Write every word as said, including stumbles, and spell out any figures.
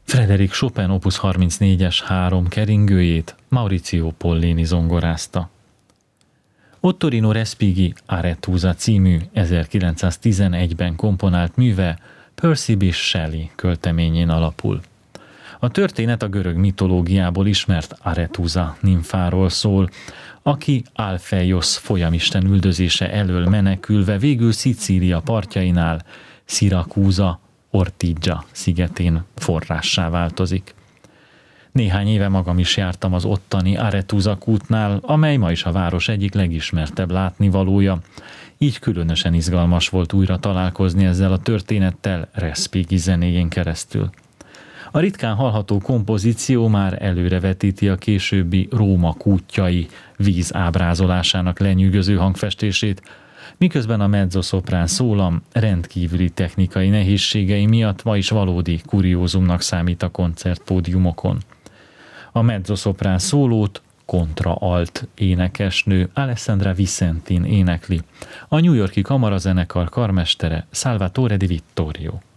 Frédéric Chopin opus harmincnégyes három keringőjét Maurizio Pollini zongorázta. Ottorino Respighi Arethusa című ezerkilencszáztizenegyben komponált műve Percy Bysshe Shelley költeményén alapul. A történet a görög mitológiából ismert Arethusa nimfáról szól, aki Alfeios folyamisten üldözése elől menekülve végül Szicília partjainál Szirakúza Ortigia szigetén forrássá változik. Néhány éve magam is jártam az ottani Arethusa kútnál, amely ma is a város egyik legismertebb látnivalója. Így különösen izgalmas volt újra találkozni ezzel a történettel Respighi zenéjén keresztül. A ritkán hallható kompozíció már előrevetíti a későbbi Róma kútjai víz ábrázolásának lenyűgöző hangfestését, miközben a mezzoszoprán szólam rendkívüli technikai nehézségei miatt ma is valódi kuriózumnak számít a koncertpódiumokon. A mezzoszoprán szólót kontraalt énekesnő Alessandra Vicentin énekli, a New York-i kamarazenekar karmestere Salvatore Di Vittorio.